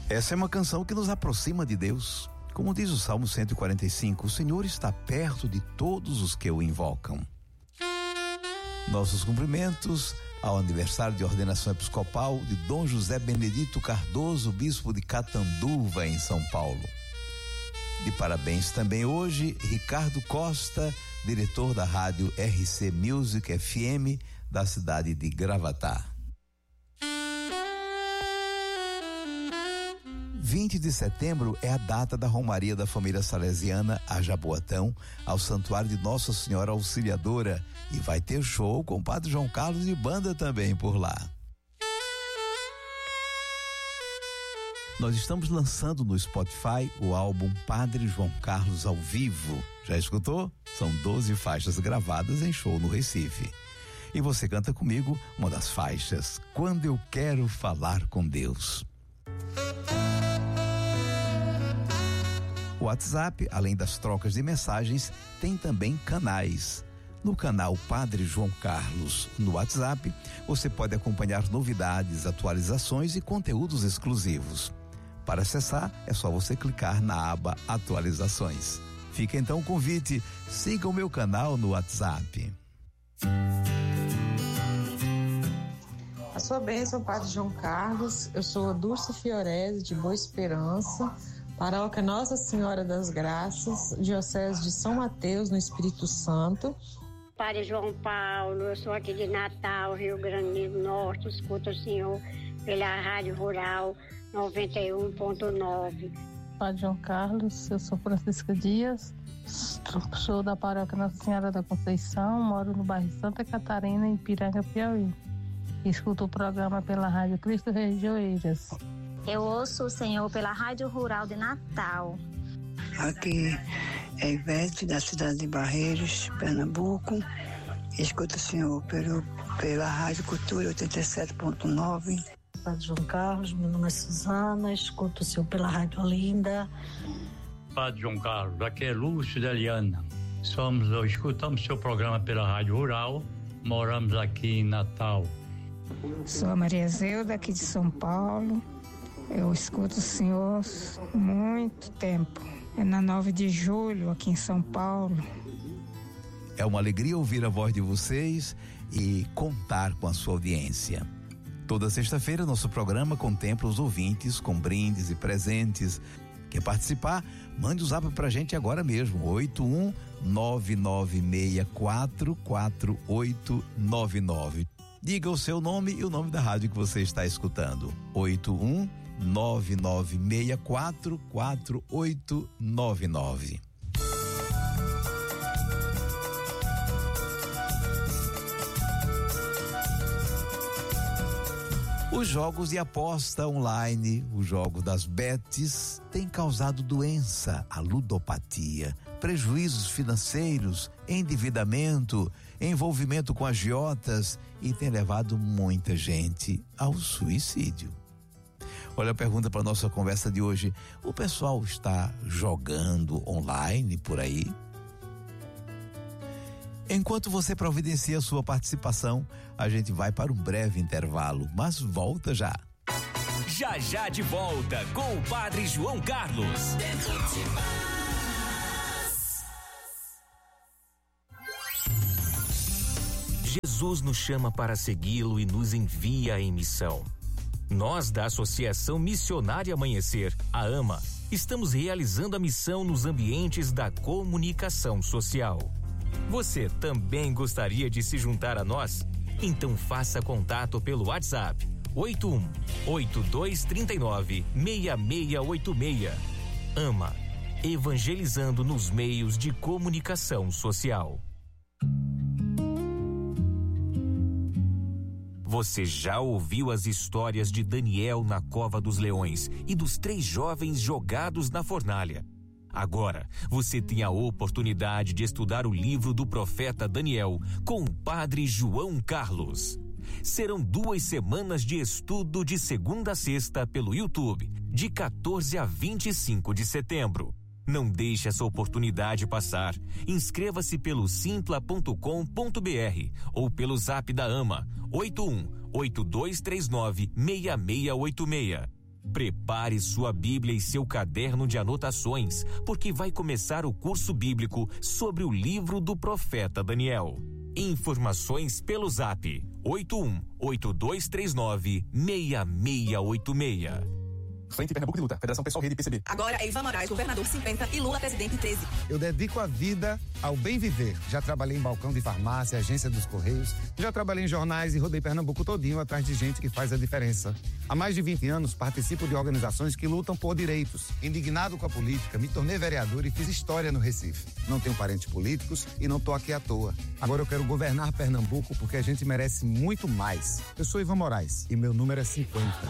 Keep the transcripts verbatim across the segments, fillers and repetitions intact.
Essa é uma canção que nos aproxima de Deus. Como diz o Salmo cento e quarenta e cinco, o Senhor está perto de todos os que o invocam. Nossos cumprimentos ao aniversário de ordenação episcopal de Dom José Benedito Cardoso, bispo de Catanduva, em São Paulo. De parabéns também hoje, Ricardo Costa, diretor da rádio R C Music F M da cidade de Gravatá. vinte de setembro é a data da Romaria da família salesiana a Jaboatão, ao Santuário de Nossa Senhora Auxiliadora, e vai ter show com o Padre João Carlos e banda também por lá. Nós estamos lançando no Spotify o álbum Padre João Carlos ao vivo. Já escutou? São doze faixas gravadas em show no Recife. E você canta comigo uma das faixas, Quando Eu Quero Falar com Deus. O WhatsApp, além das trocas de mensagens, tem também canais. No canal Padre João Carlos, no WhatsApp, você pode acompanhar novidades, atualizações e conteúdos exclusivos. Para acessar, é só você clicar na aba Atualizações. Fica então o convite, siga o meu canal no WhatsApp. A sua bênção, Padre João Carlos. Eu sou a Dulce Fiorese, de Boa Esperança, Paróquia Nossa Senhora das Graças, Diocese de São Mateus, no Espírito Santo. Padre João Paulo, eu sou aqui de Natal, Rio Grande do Norte, escuto o senhor pela Rádio Rural noventa e um ponto nove. Padre João Carlos, eu sou Francisca Dias, sou da Paróquia Nossa Senhora da Conceição, moro no bairro Santa Catarina, em Piranga, Piauí. Escuto o programa pela Rádio Cristo Rei de Oeiras. Eu ouço o Senhor pela Rádio Rural de Natal. Aqui é Ivete, da cidade de Barreiros, Pernambuco. Escuto o Senhor pelo, pela Rádio Cultura oitenta e sete ponto nove. Padre João Carlos, meu nome é Suzana, escuto o Senhor pela Rádio Olinda. Padre João Carlos, aqui é Lúcio de Eliana. Somos, escutamos seu programa pela Rádio Rural, moramos aqui em Natal. Sou a Maria Zeuda, aqui de São Paulo. Eu escuto o Senhor há muito tempo. É na nove de julho, aqui em São Paulo. É uma alegria ouvir a voz de vocês e contar com a sua audiência. Toda sexta-feira, nosso programa contempla os ouvintes com brindes e presentes. Quer participar? Mande o zap pra gente agora mesmo, oito um nove nove seis quatro quatro oito nove nove. Diga o seu nome e o nome da rádio que você está escutando. oito um nove nove seis quatro quatro oito nove nove. Os jogos de aposta online, os jogos das betes, têm causado doença, a ludopatia, prejuízos financeiros, endividamento, envolvimento com agiotas e tem levado muita gente ao suicídio. Olha a pergunta para nossa conversa de hoje: o pessoal está jogando online por aí? Enquanto você providencia a sua participação, a gente vai para um breve intervalo, mas volta já. Já já de volta com o Padre João Carlos. Jesus nos chama para segui-lo e nos envia em missão. Nós, da Associação Missionária Amanhecer, a AMA, estamos realizando a missão nos ambientes da comunicação social. Você também gostaria de se juntar a nós? Então faça contato pelo WhatsApp oito um oito dois três nove seis seis oito seis. AMA, evangelizando nos meios de comunicação social. Você já ouviu as histórias de Daniel na Cova dos Leões e dos três jovens jogados na fornalha? Agora, você tem a oportunidade de estudar o livro do profeta Daniel com o Padre João Carlos. Serão duas semanas de estudo de segunda a sexta pelo YouTube, de quatorze a vinte e cinco de setembro. Não deixe essa oportunidade passar. Inscreva-se pelo simpla ponto com ponto br ou pelo zap da AMA, oito um oito dois três nove seis seis oito seis. Prepare sua Bíblia e seu caderno de anotações, porque vai começar o curso bíblico sobre o livro do profeta Daniel. Informações pelo Zap oito um oito dois três nove seis seis oito seis. Frente Pernambuco de Luta, Federação Pessoal Rede P C B. Agora é Ivan Moraes, governador cinquenta e Lula, presidente treze. Eu dedico a vida ao bem viver. Já trabalhei em balcão de farmácia, agência dos Correios, já trabalhei em jornais e rodei Pernambuco todinho atrás de gente que faz a diferença. Há mais de vinte anos participo de organizações que lutam por direitos. Indignado com a política, me tornei vereador e fiz história no Recife. Não tenho parentes políticos e não tô aqui à toa. Agora eu quero governar Pernambuco porque a gente merece muito mais. Eu sou Ivan Moraes e meu número é cinquenta.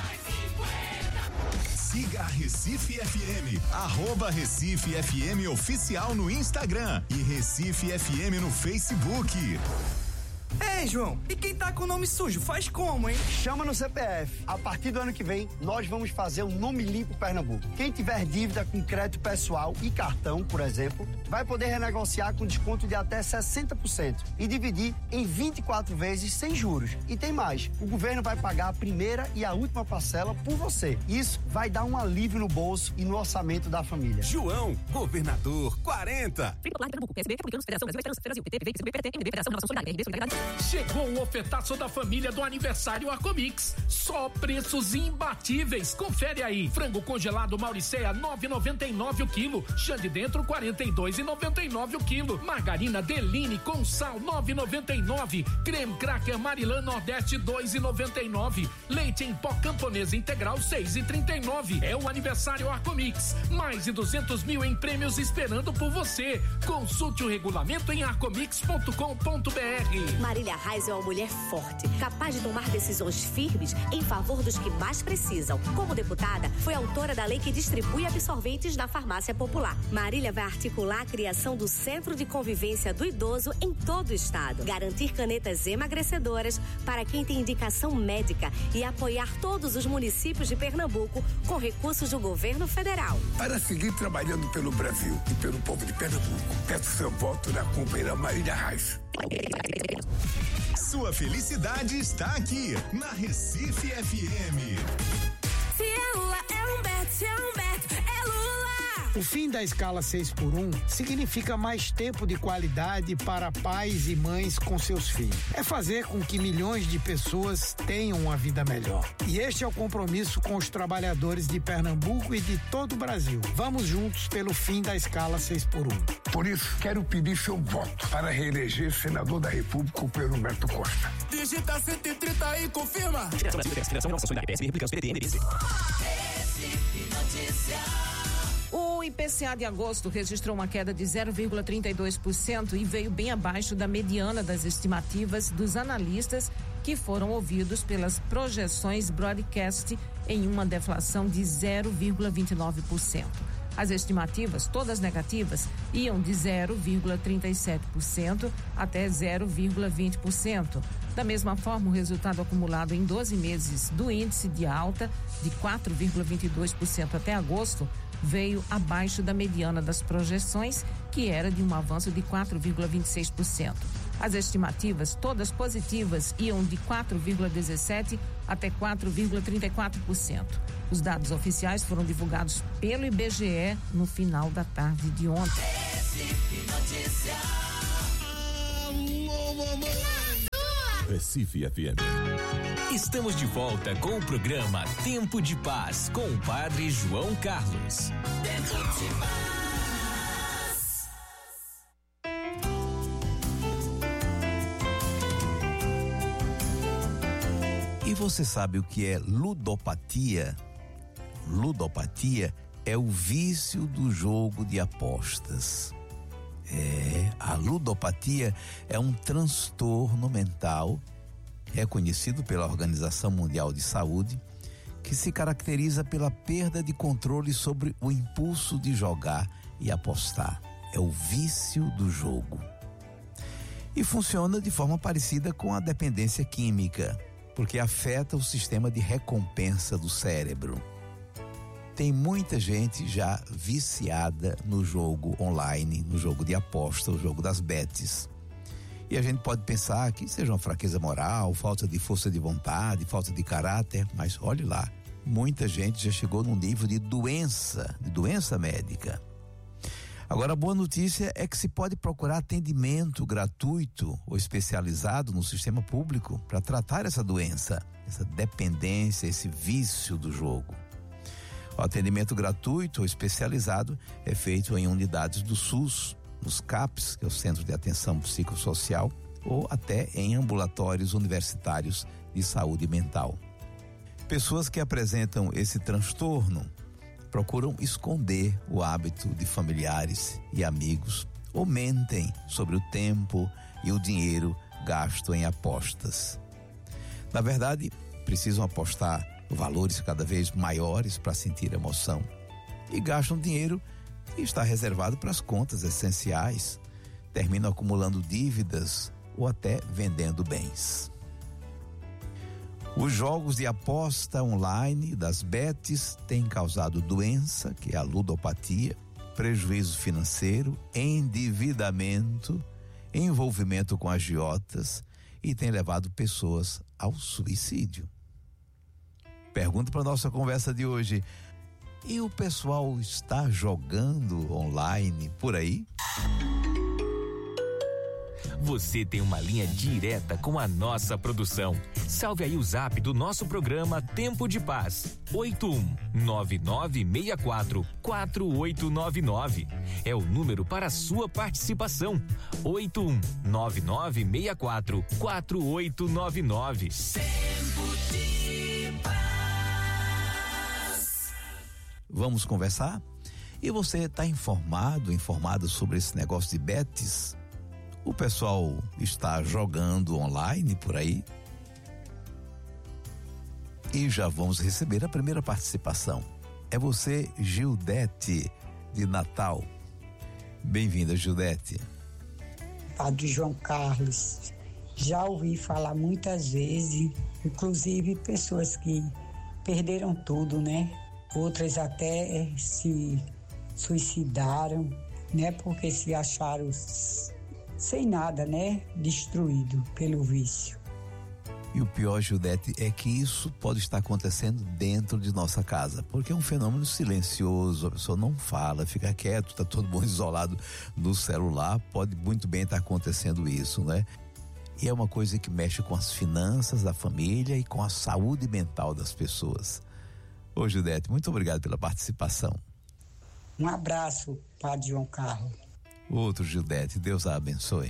Siga a Recife F M, arroba Recife F M Oficial no Instagram e Recife F M no Facebook. Ei, João, e quem tá com o nome sujo, faz como, hein? Chama no C P F. A partir do ano que vem, nós vamos fazer um nome limpo Pernambuco. Quem tiver dívida com crédito pessoal e cartão, por exemplo, vai poder renegociar com desconto de até sessenta por cento e dividir em vinte e quatro vezes sem juros. E tem mais, o governo vai pagar a primeira e a última parcela por você. Isso vai dar um alívio no bolso e no orçamento da família. João, governador quarenta. Chegou o ofertaço da família do aniversário Arcomix. Só preços imbatíveis. Confere aí. Frango congelado Mauricéia nove e noventa e nove o quilo. Chã de dentro quarenta e dois e noventa e nove o quilo. Margarina Deline com sal nove e noventa e nove. Creme cracker Marilã Nordeste dois e noventa e nove. Leite em pó camponesa integral seis e trinta e nove. É o aniversário Arcomix. Mais de duzentos mil em prêmios esperando por você. Consulte o regulamento em arcomix ponto com ponto br. Marília Reis é uma mulher forte, capaz de tomar decisões firmes em favor dos que mais precisam. Como deputada, foi autora da lei que distribui absorventes na farmácia popular. Marília vai articular a criação do Centro de Convivência do Idoso em todo o estado, garantir canetas emagrecedoras para quem tem indicação médica e apoiar todos os municípios de Pernambuco com recursos do governo federal. Para seguir trabalhando pelo Brasil e pelo povo de Pernambuco, peço seu voto na companheira Marília Reis. Sua felicidade está aqui na Recife F M. Se é Lula, é Humberto, se é Humberto, é Lula. O fim da escala seis por um significa mais tempo de qualidade para pais e mães com seus filhos. É fazer com que milhões de pessoas tenham uma vida melhor. E este é o compromisso com os trabalhadores de Pernambuco e de todo o Brasil. Vamos juntos pelo fim da escala seis por um. Por isso, quero pedir seu voto para reeleger senador da República o Pedro Humberto Costa. Digita cento e trinta e confirma. Federação Brasil, Federação Nossa Solidária, P S B, Republicanos, P D T, M D C. O I P C A de agosto registrou uma queda de zero vírgula trinta e dois por cento e veio bem abaixo da mediana das estimativas dos analistas que foram ouvidos pelas projeções broadcast em uma deflação de zero vírgula vinte e nove por cento. As estimativas, todas negativas, iam de zero vírgula trinta e sete por cento até zero vírgula vinte por cento. Da mesma forma, o resultado acumulado em doze meses do índice de alta de quatro vírgula vinte e dois por cento até agosto veio abaixo da mediana das projeções, que era de um avanço de quatro vírgula vinte e seis por cento. As estimativas, todas positivas, iam de quatro vírgula dezessete por cento até quatro vírgula trinta e quatro por cento. Os dados oficiais foram divulgados pelo I B G E no final da tarde de ontem. Recife F M. Estamos de volta com o programa Tempo de Paz com o Padre João Carlos. Tempo de Paz. E você sabe o que é ludopatia? Ludopatia é o vício do jogo de apostas. É, a ludopatia é um transtorno mental reconhecido pela Organização Mundial de Saúde, que se caracteriza pela perda de controle sobre o impulso de jogar e apostar. É o vício do jogo. E funciona de forma parecida com a dependência química, porque afeta o sistema de recompensa do cérebro. Tem muita gente já viciada no jogo online, no jogo de aposta, o jogo das bets. E a gente pode pensar que seja uma fraqueza moral, falta de força de vontade, falta de caráter, mas olhe lá, Muita gente já chegou num nível de doença, de doença médica. Agora, a boa notícia é que se pode procurar atendimento gratuito ou especializado no sistema público para tratar essa doença, essa dependência, esse vício do jogo. O atendimento gratuito ou especializado é feito em unidades do SUS, nos CAPs, que é o Centro de Atenção Psicossocial, ou até em ambulatórios universitários de saúde mental. Pessoas que apresentam esse transtorno procuram esconder o hábito de familiares e amigos ou mentem sobre o tempo e o dinheiro gasto em apostas. Na verdade, precisam apostar valores cada vez maiores para sentir emoção e gastam dinheiro que está reservado para as contas essenciais, terminam acumulando dívidas ou até vendendo bens. Os jogos de aposta online das bets têm causado doença, que é a ludopatia, prejuízo financeiro, endividamento, envolvimento com agiotas e tem levado pessoas ao suicídio. Pergunta para nossa conversa de hoje: e o pessoal está jogando online por aí? Você tem uma linha direta com a nossa produção. Salve aí o zap do nosso programa Tempo de Paz. oito um nove nove seis quatro quatro oito nove nove. É o número para a sua participação. oito um nove nove seis quatro quatro oito nove nove. Tempo de Paz. Vamos conversar? E você está informado, informada sobre esse negócio de bets? O pessoal está jogando online por aí? E já vamos receber a primeira participação. É você, Gildete, de Natal. Bem-vinda, Gildete. Padre João Carlos, já ouvi falar muitas vezes, inclusive pessoas que perderam tudo, né? Outras até se suicidaram, né? Porque se acharam sem nada, né? Destruído pelo vício. E o pior, Gildete, é que isso pode estar acontecendo dentro de nossa casa, porque é um fenômeno silencioso, a pessoa não fala, fica quieto, está todo mundo isolado no celular, pode muito bem estar acontecendo isso, né? E é uma coisa que mexe com as finanças da família e com a saúde mental das pessoas. Ô, Gildete, muito obrigado pela participação. Um abraço, Padre João Carlos. Outro, Gildete, Deus a abençoe.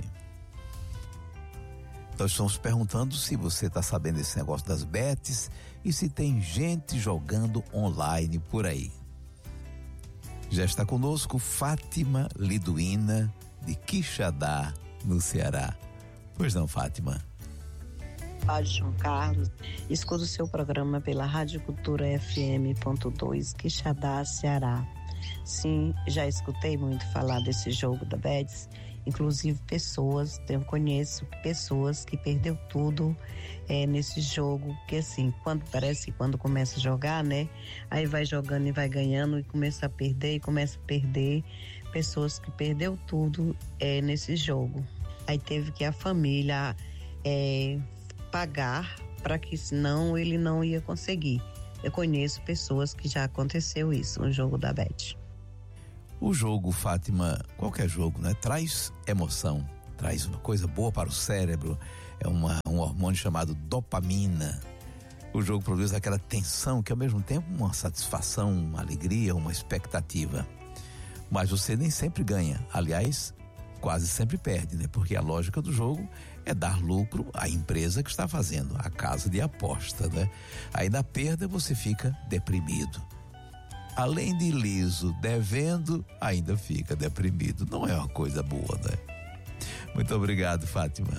Nós estamos perguntando se você está sabendo desse negócio das bets e se tem gente jogando online por aí. Já está conosco Fátima Liduína, de Quixadá, no Ceará. Pois não, Fátima? Padre João Carlos, escuto o seu programa pela Rádio Cultura F M ponto dois, Quixadá, Ceará. Sim, já escutei muito falar desse jogo da Bets, inclusive pessoas, eu conheço pessoas que perdeu tudo é, nesse jogo, que assim, quando parece que quando começa a jogar, né, aí vai jogando e vai ganhando e começa a perder e começa a perder, pessoas que perdeu tudo é, nesse jogo. Aí teve que a família é, pagar para que senão ele não ia conseguir. Eu conheço pessoas que já aconteceu isso no jogo da Bet. O jogo, Fátima, qualquer jogo, né? Traz emoção, traz uma coisa boa para o cérebro, é uma, um hormônio chamado dopamina. O jogo produz aquela tensão que ao mesmo tempo uma satisfação, uma alegria, uma expectativa. Mas você nem sempre ganha, aliás, quase sempre perde, né? Porque a lógica do jogo é dar lucro à empresa que está fazendo, a casa de aposta, né? Aí na perda você fica deprimido. Além de liso, devendo, ainda fica deprimido. Não é uma coisa boa, né? Muito obrigado, Fátima.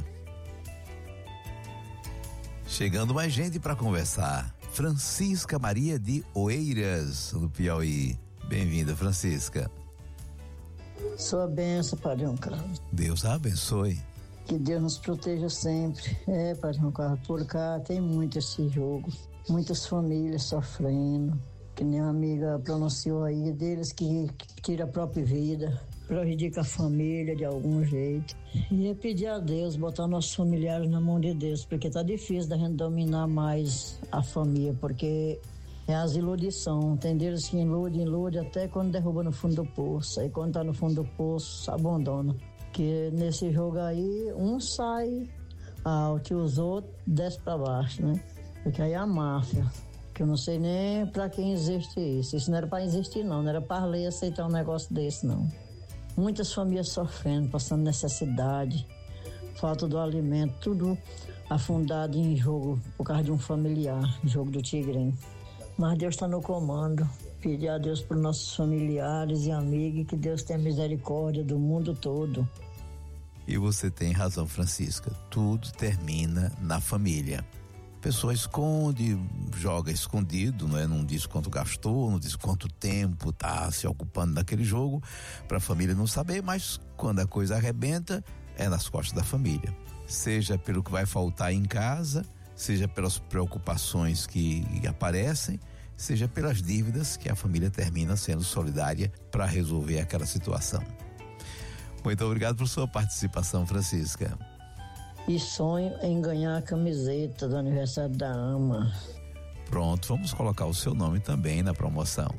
Chegando mais gente para conversar. Francisca Maria de Oeiras, no Piauí. Bem-vinda, Francisca. Sua bênção, Padre João Carlos. Deus a abençoe. Que Deus nos proteja sempre. É, Padre João Carlos, por cá tem muito esse jogo. Muitas famílias sofrendo. Que nem a amiga pronunciou aí, deles que, que tira a própria vida, prejudica a família de algum jeito. E é pedir a Deus, botar nossos familiares na mão de Deus, porque tá difícil da gente dominar mais a família, porque É as iludição. Tem deles que ilude, ilude até quando derruba no fundo do poço. Aí quando tá no fundo do poço, abandona. Que nesse jogo aí, um sai alto e os outros descem pra baixo, né? Porque aí é a máfia. Que eu não sei nem pra quem existe isso. Isso não era pra existir, não. Não era pra lei aceitar um negócio desse, não. Muitas famílias sofrendo, passando necessidade, falta do alimento, tudo afundado em jogo por causa de um familiar, jogo do Tigrinho. Mas Deus está no comando. Pedir a Deus por nossos familiares e amigos, que Deus tenha misericórdia do mundo todo. E você tem razão, Francisca. Tudo termina na família. A pessoa esconde, joga escondido, não é? Não diz quanto gastou, não diz quanto tempo tá se ocupando daquele jogo, para a família não saber, mas quando a coisa arrebenta, é nas costas da família. Seja pelo que vai faltar em casa, seja pelas preocupações que aparecem, seja pelas dívidas que a família termina sendo solidária para resolver aquela situação. Muito obrigado por sua participação, Francisca. E sonho em ganhar a camiseta do aniversário da ama. Pronto, vamos colocar o seu nome também na promoção.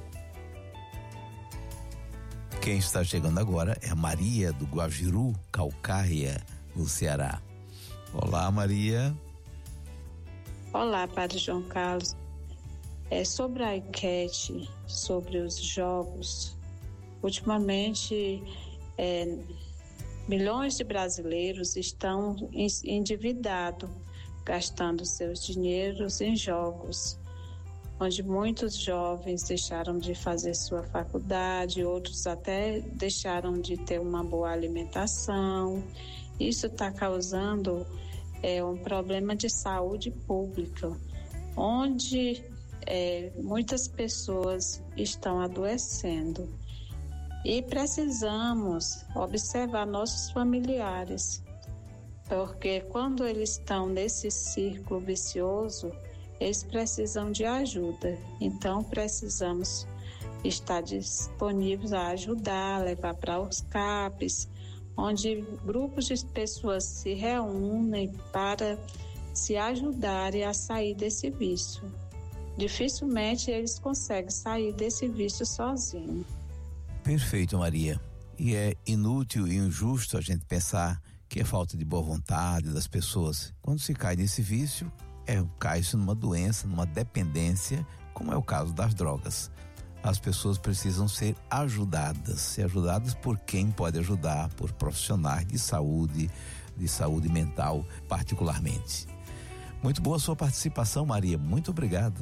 Quem está chegando agora é a Maria do Guajiru, Calcaia, no Ceará. Olá, Maria. Olá, Padre João Carlos. É sobre a enquete, sobre os jogos. Ultimamente, é, milhões de brasileiros estão endividados, gastando seus dinheiros em jogos, onde muitos jovens deixaram de fazer sua faculdade, outros até deixaram de ter uma boa alimentação. Isso está causando é, um problema de saúde pública, onde é, muitas pessoas estão adoecendo. E precisamos observar nossos familiares, porque quando eles estão nesse círculo vicioso, eles precisam de ajuda. Então, precisamos estar disponíveis a ajudar, levar para os C A Ps, onde grupos de pessoas se reúnem para se ajudarem a sair desse vício. Dificilmente eles conseguem sair desse vício sozinhos. Perfeito, Maria. E é inútil e injusto a gente pensar que é falta de boa vontade das pessoas. Quando se cai nesse vício, é, cai-se numa doença, numa dependência, como é o caso das drogas. As pessoas precisam ser ajudadas, ser ajudadas por quem pode ajudar, por profissionais de saúde, de saúde mental particularmente. Muito boa a sua participação, Maria. Muito obrigado.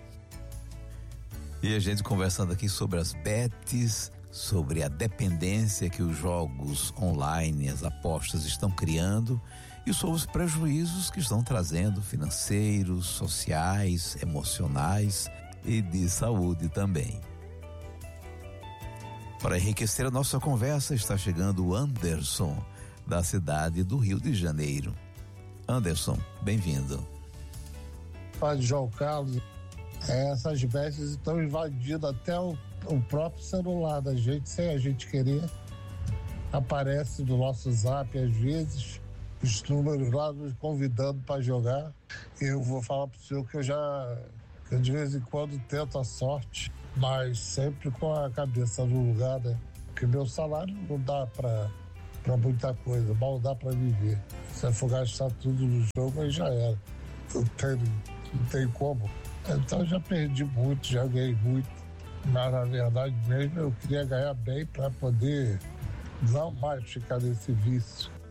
E a gente conversando aqui sobre as bets, sobre a dependência que os jogos online, as apostas estão criando e sobre os prejuízos que estão trazendo, financeiros, sociais, emocionais e de saúde também. Para enriquecer a nossa conversa, está chegando o Anderson, da cidade do Rio de Janeiro. Anderson, bem-vindo. Padre João Carlos, essas bets estão invadindo até o, o próprio celular da gente, sem a gente querer. Aparece no nosso zap, às vezes, os números lá nos convidando para jogar. Eu vou falar para o senhor que eu já, que eu de vez em quando tento a sorte, mas sempre com a cabeça no lugar, né? Porque meu salário não dá para para muita coisa, mal dá para viver. Se eu for gastar tudo no jogo, aí já era. Não tem, não tem como. Então eu já perdi muito, já ganhei muito. Mas na verdade mesmo eu queria ganhar bem para poder não mais ficar nesse vício.